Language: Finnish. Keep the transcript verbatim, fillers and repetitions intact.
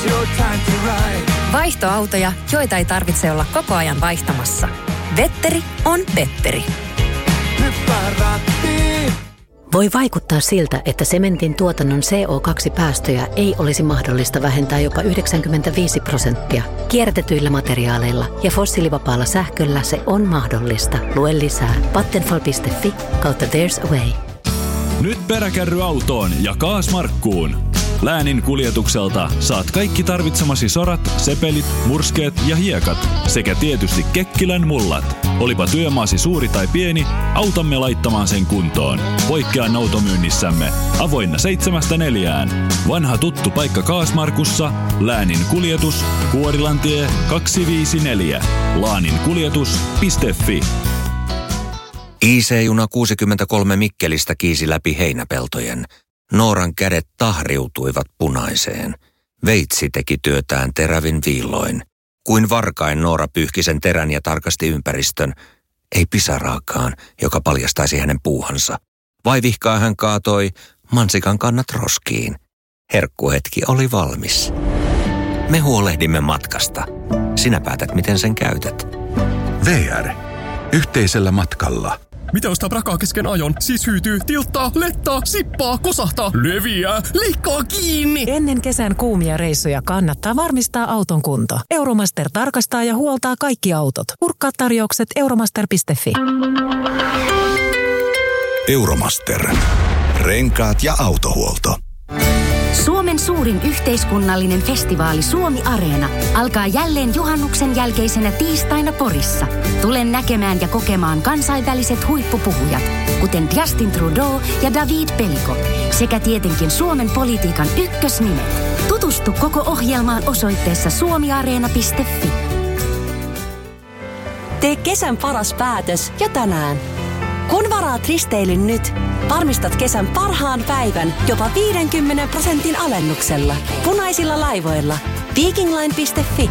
your time to ride. Vaihtoautoja, joita ei tarvitse olla koko ajan vaihtamassa. Vetteri on Pepperi. Hyppää rattiin. Voi vaikuttaa siltä, että sementin tuotannon C O kaksi päästöjä ei olisi mahdollista vähentää jopa yhdeksänkymmentäviisi prosenttia. Kierrätetyillä materiaaleilla ja fossiilivapaalla sähköllä se on mahdollista. Lue lisää vattenfall piste fi kautta there's a way. Nyt peräkärryautoon ja kaasmarkkuun. Läänin kuljetukselta saat kaikki tarvitsemasi sorat, sepelit, murskeet ja hiekat sekä tietysti Kekkilän mullat. Olipa työmaasi suuri tai pieni, autamme laittamaan sen kuntoon. Poikkea noutomyynnissämme. Avoinna seitsemästä neljään. Vanha tuttu paikka Kaasmarkussa, Läänin kuljetus, Kuorilantie kaksisataaviisikymmentäneljä. laaninkuljetus piste fi. I C-juna kuusikymmentäkolme Mikkelistä kiisi läpi heinäpeltojen. Nooran kädet tahriutuivat punaiseen. Veitsi teki työtään terävin viilloin. Kuin varkain Noora pyyhki sen terän ja tarkasti ympäristön. Ei pisaraakaan, joka paljastaisi hänen puuhansa. Vaivihkaa hän kaatoi mansikan kannat roskiin. Herkkuhetki oli valmis. Me huolehdimme matkasta. Sinä päätät, miten sen käytät. V R. Yhteisellä matkalla. Mitä ostaa prakaa kesken ajon? Siis hyytyy, tilttaa, lettaa, sippaa, kosahtaa, leviää, leikkaa kiinni. Ennen kesän kuumia reissuja kannattaa varmistaa auton kunto. Euromaster tarkastaa ja huoltaa kaikki autot. Kurkkaa tarjoukset euromaster piste fi. Euromaster. Renkaat ja autohuolto. Suomen suurin yhteiskunnallinen festivaali Suomi Areena alkaa jälleen juhannuksen jälkeisenä tiistaina Porissa. Tule näkemään ja kokemaan kansainväliset huippupuhujat, kuten Justin Trudeau ja David Peliko, sekä tietenkin Suomen politiikan ykkösnimet. Tutustu koko ohjelmaan osoitteessa suomiareena piste fi. Tee kesän paras päätös jo tänään. Kun varaat risteilyn nyt, varmistat kesän parhaan päivän jopa viidenkymmenen prosentin alennuksella. Punaisilla laivoilla. Vikingline piste fi.